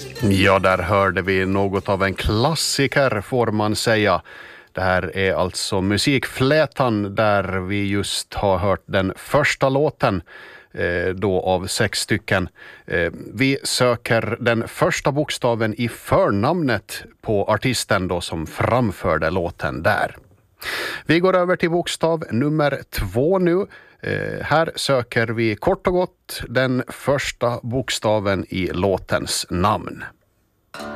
Ja, där hörde vi något av en klassiker får man säga. Det här är alltså Musikflätan där vi just har hört den första låten då av 6 stycken. Vi söker den första bokstaven i förnamnet på artisten då som framförde låten där. Vi går över till bokstav nummer 2 nu. Här söker vi kort och gott den första bokstaven i låtens namn.